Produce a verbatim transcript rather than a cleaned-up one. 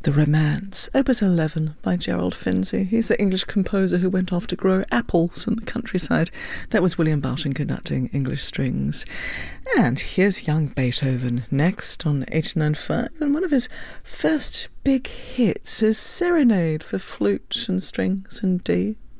The Romance, Opus eleven by Gerald Finzi. He's the English composer who went off to grow apples in the countryside. That was William Barton conducting English strings. And here's young Beethoven next on eighty-nine point five, and one of his first big hits is Serenade for flute and strings in D.